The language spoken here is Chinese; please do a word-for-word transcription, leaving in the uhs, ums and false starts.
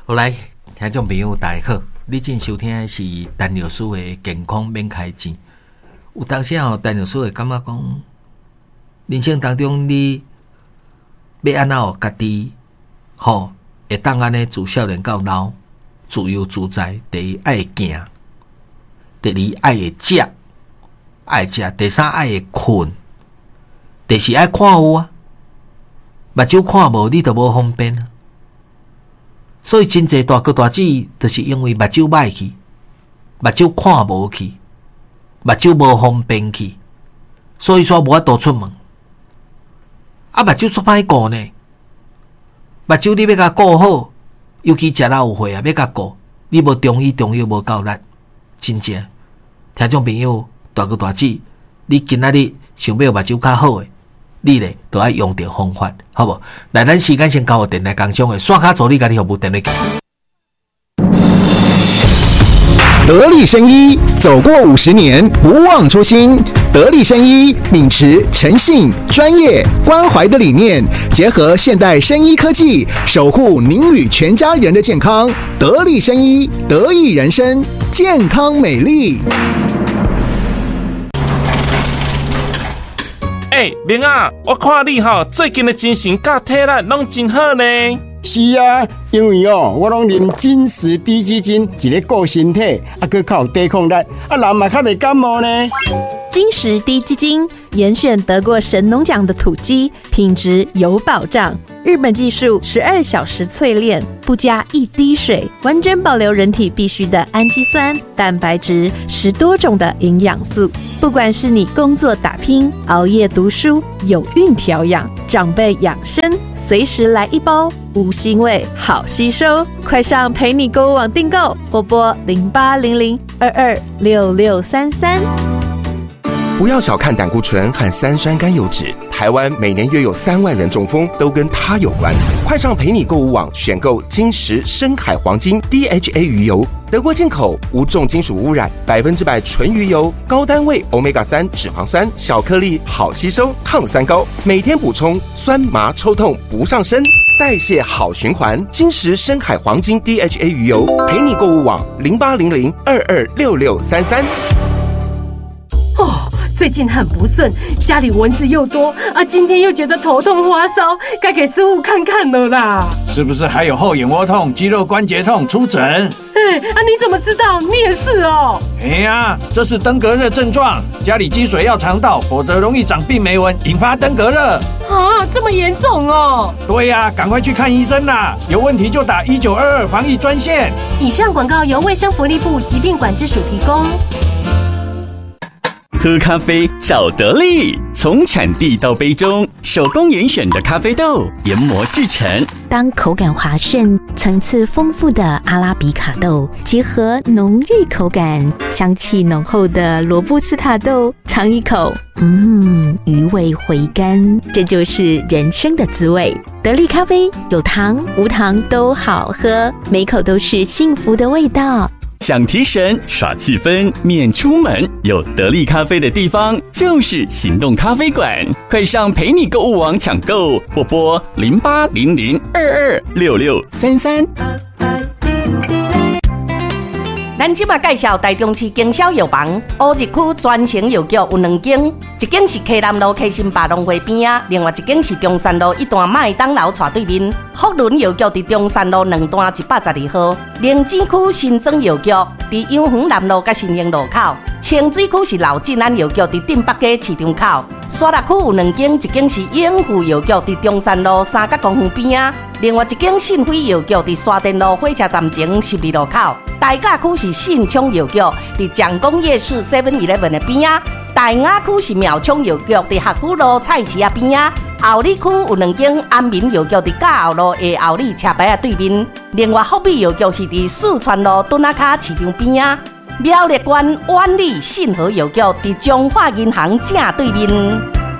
好来，听众朋友大家好，你正收听的是陈老师的健康免开钱。有当时候陈老师会感觉讲，人生当中你要安怎样家己吼，会当安尼自少年到老，自由自在。第一爱行，第二爱会食，爱食，第三爱会困，第四爱看有啊，目睭看无你就无方便啊。所以真侪大哥大姐，就是因为目睭歹去，目睭看无去，目睭无方便去，所以说无法度出门。啊，目睭足歹顾呢，目睭你要甲顾好，尤其食老有岁啊，要甲顾，你无中医中药无够力，真正。听众朋友，大哥大姐，你今仔日想要目睭较好诶，你咧都要用着方法，好无？来，咱时间先交互电台工商诶，刷卡助你家己服务电话。 得力生医走过五十年，不忘初心。得力生医秉持诚信、专业、关怀的理念，结合现代生医科技，守护您与全家人的健康。得力生医，得益人生，健康美丽。 哎、欸，明啊，我看你吼最近的精神甲体力拢真好呢。 是啊，因为哦，我拢啉金石低基金，一个顾身体，啊，佮较有抵抗力，啊，人嘛较袂感冒呢。 金石低基金严选得过神农奖的土鸡，品质有保障。日本技术十二小时淬炼，不加一滴水，完整保留人体必需的氨基酸、蛋白质、十多种的营养素。不管是你工作打拼、熬夜读书、有孕调养、长辈养生，随时来一包，无腥味，好吸收。快上陪你购物网订购，或拨零八零零二二六六三三。 不要小看胆固醇和三酸甘油脂，台湾每年约有三万人中风，都跟它有关。快上陪你购物网选购金石深海黄金 D H A 鱼油，德国进口，无重金属污染，百分之百纯鱼油，高单位 欧米伽三 脂肪酸，小颗粒，好吸收，抗三高，每天补充，酸麻抽痛不上身，代谢好循环。金石深海黄金 D H A 鱼油，陪你购物网零八零零二二六六三三。 哦，最近很不顺，家里蚊子又多啊，今天又觉得头痛发烧，该给师傅看看了啦。 是不是还有后眼窝痛、肌肉关节痛？出诊。 哎啊，你怎么知道？你也是哦。 哎呀，这是登革热症状，家里积水要常倒，否则容易长病媒蚊，引发登革热。 啊，这么严重哦。 对呀、啊，赶快去看医生啦！有问题就打一九二二防疫专线。 以上广告由卫生福利部疾病管制署提供。 喝咖啡找得力，从产地到杯中，手工严选的咖啡豆研磨制成。 当口感滑顺、层次丰富的阿拉比卡豆结合浓郁口感、香气浓厚的罗布斯塔豆，尝一口，嗯，余味回甘，这就是人生的滋味。得力咖啡有糖无糖都好喝，每口都是幸福的味道。 想提神耍气氛免出门，有得力咖啡的地方就是行动咖啡馆。快上陪你购物网抢购，或拨零八零零二二六六三三。 咱即马介绍台中市经销药房，乌日区专营药局有两间，一间是溪南路溪心百农会边啊，另外一间是中山路一段麦当劳斜对面。福伦药局伫中山路两段一百十二号，灵芝区新庄药局伫永恒南路甲新兴路口，清水区是老进安药局伫镇北街市场口，沙鹿区有两间，一间是永富药局伫中山路三角公园边啊，另外一间信辉药局伫沙田路火车站前十二路口。大甲区是信昌药局伫蒋公夜市 seven eleven 的边啊，大雅区是苗昌药局伫学府路菜市啊边啊，后里区有两间安民药局伫甲后路下后里车牌啊对面，另外福美药局是伫四川路墩仔卡市场边啊，苗栗县万里信和药局伫中华银行正对面。